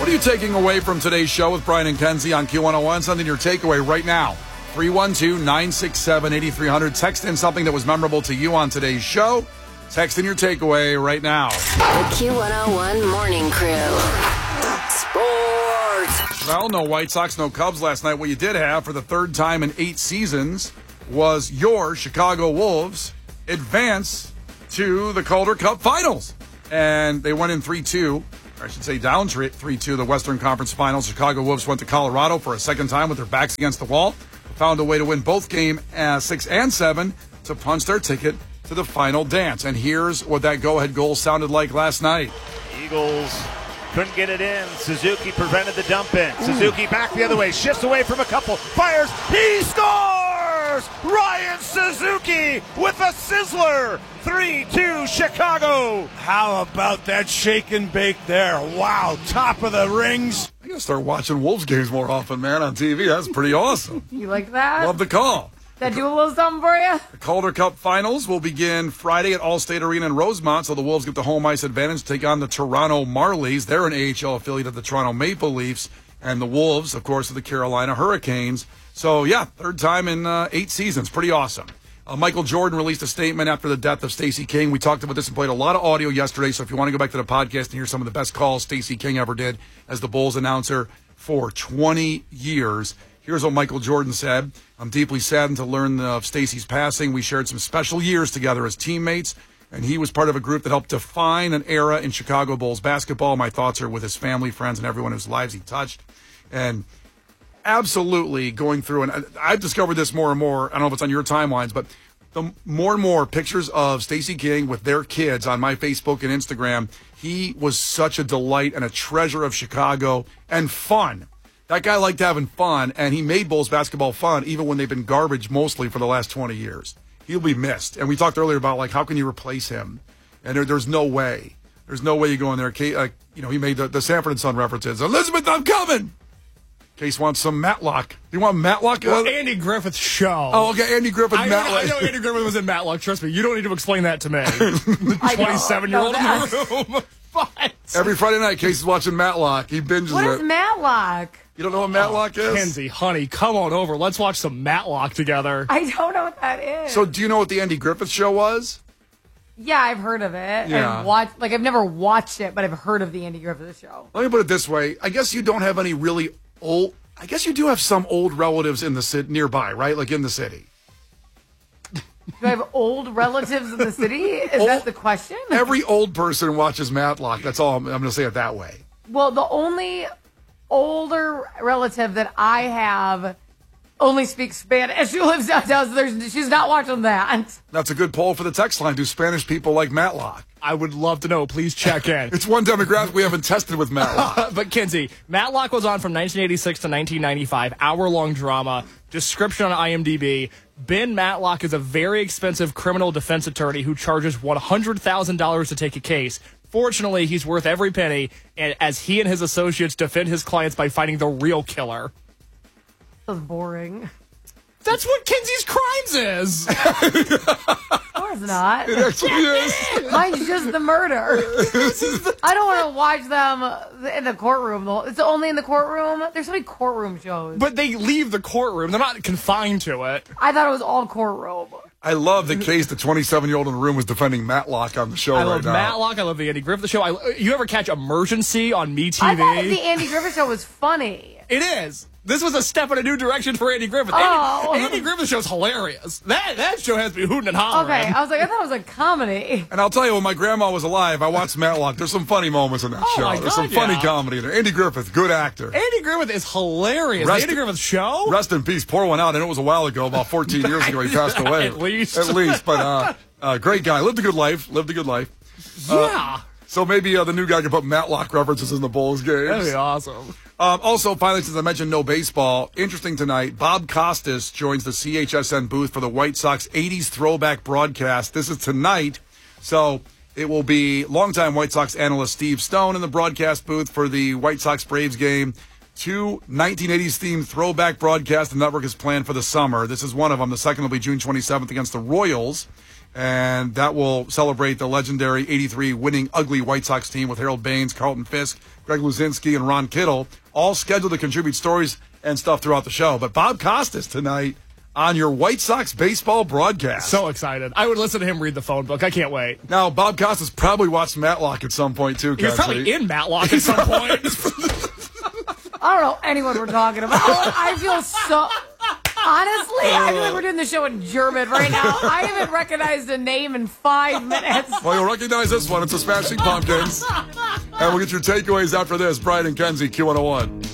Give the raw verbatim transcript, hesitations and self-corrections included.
are you taking away from today's show with Brian and Kenzie on Q one oh one? Something your takeaway right now. three one two, nine six seven, eight three zero zero. Text in something that was memorable to you on today's show. Text in your takeaway right now. The Q one oh one Morning Crew. Sports. Well, no White Sox, no Cubs last night. What you did have for the third time in eight seasons was your Chicago Wolves advance to the Calder Cup Finals. And they went in three two. I should say down three two, the Western Conference Finals. Chicago Wolves went to Colorado for a second time with their backs against the wall. Found a way to win both game uh, six and seven to punch their ticket to the final dance. And here's what that go-ahead goal sounded like last night. Eagles couldn't get it in. Suzuki prevented the dump in. Ooh. Suzuki back the other way, shifts away from a couple, fires, he scores! Ryan Suzuki with a sizzler! three two Chicago! How about that shake and bake there? Wow, top of the rings. I gotta start watching Wolves games more often, man, on T V. That's pretty awesome. You like that? Love the call. That do a little something for you? The Calder Cup Finals will begin Friday at Allstate Arena in Rosemont, so the Wolves get the home ice advantage to take on the Toronto Marlies. They're an A H L affiliate of the Toronto Maple Leafs, and the Wolves, of course, are the Carolina Hurricanes. So, yeah, third time in uh, eight seasons. Pretty awesome. Uh, Michael Jordan released a statement after the death of Stacey King. We talked about this and played a lot of audio yesterday, so if you want to go back to the podcast and hear some of the best calls Stacey King ever did as the Bulls announcer for twenty years, here's what Michael Jordan said. I'm deeply saddened to learn of Stacey's passing. We shared some special years together as teammates, and he was part of a group that helped define an era in Chicago Bulls basketball. My thoughts are with his family, friends, and everyone whose lives he touched. And absolutely going through, and I've discovered this more and more, I don't know if it's on your timelines, but the more and more pictures of Stacey King with their kids on my Facebook and Instagram, he was such a delight and a treasure of Chicago and fun. That guy liked having fun, and he made Bulls basketball fun even when they've been garbage mostly for the last twenty years. He'll be missed. And we talked earlier about, like, how can you replace him? And there, there's no way. There's no way you go in there. Uh, you know, he made the, the Sanford and Son references. Elizabeth, I'm coming! Case wants some Matlock. Do you want Matlock? Well, Andy Griffith's show. Oh, okay, Andy Griffith, I Matlock. Know, I know Andy Griffith was in Matlock. Trust me, you don't need to explain that to me. The twenty-seven-year-old in the room. But every Friday night, Case is watching Matlock. He binges What it. is Matlock? You don't know what Matlock oh, is? Kenzie, honey, come on over. Let's watch some Matlock together. I don't know what that is. So do you know what the Andy Griffith show was? Yeah, I've heard of it. Yeah. I've watched, like, I've never watched it, but I've heard of the Andy Griffith show. Let me put it this way. I guess you don't have any really old... I guess you do have some old relatives in the city nearby, right? Like in the city. Do I have old relatives in the city? Is old, that the question? Every old person watches Matlock. That's all. I'm, I'm going to say it that way. Well, the only older relative that I have only speaks Spanish. She lives downtown, so there's, she's not watching that. That's a good poll for the text line. Do Spanish people like Matlock? I would love to know. Please check in. It's one demographic we haven't tested with Matlock. But, Kenzie, Matlock was on from nineteen eighty-six to nineteen ninety-five. Hour-long drama. Description on IMDb. Ben Matlock is a very expensive criminal defense attorney who charges one hundred thousand dollars to take a case. Fortunately, he's worth every penny, and as he and his associates defend his clients by finding the real killer. That was boring. That's what Kenzie's Crimes is. Or it's not. It actually is. Mine's just the murder. I don't want to watch them in the courtroom. It's only in the courtroom. There's so many courtroom shows. But they leave the courtroom. They're not confined to it. I thought it was all courtroom. I love that Case, the twenty-seven-year-old in the room, was defending Matlock on the show I right love now. Matlock. I love the Andy Griffith show. I, you ever catch Emergency on MeTV? I thought the Andy Griffith show was funny. It is. This was a step in a new direction for Andy Griffith. Oh. Andy, Andy Griffith show's hilarious. That that show has me hooting and hollering. Okay, I was like, I thought it was a comedy. And I'll tell you, when my grandma was alive, I watched Matlock. There's some funny moments in that Oh, show. my There's God, some funny yeah. comedy in there. Andy Griffith, good actor. Andy Griffith is hilarious. Rest- the Andy Griffith show? Rest in peace. Pour one out. I know it was a while ago, about fourteen years ago he passed away. At least. At least. But uh, uh, great guy. Lived a good life. Lived a good life. Yeah. Uh, so maybe uh, the new guy can put Matlock references in the Bulls games. That'd be awesome. Um, also, finally, since I mentioned no baseball, interesting tonight, Bob Costas joins the C H S N booth for the White Sox eighties throwback broadcast. This is tonight, so it will be longtime White Sox analyst Steve Stone in the broadcast booth for the White Sox-Braves game. Two nineteen eighties-themed throwback broadcasts the network has planned for the summer. This is one of them. The second will be June twenty-seventh against the Royals. And that will celebrate the legendary eighty-three winning ugly White Sox team with Harold Baines, Carlton Fisk, Greg Luzinski, and Ron Kittle, all scheduled to contribute stories and stuff throughout the show. But Bob Costas tonight on your White Sox baseball broadcast. So excited. I would listen to him read the phone book. I can't wait. Now, Bob Costas probably watched Matlock at some point, too, He was Kenzie. probably in Matlock at some point. I don't know anyone we're talking about. I feel so... Honestly, I feel like we're doing the show in German right now. I haven't recognized a name in five minutes. Well, you'll recognize this one. It's the Smashing Pumpkins. And we'll get your takeaways after this. Brian and Kenzie, Q one oh one.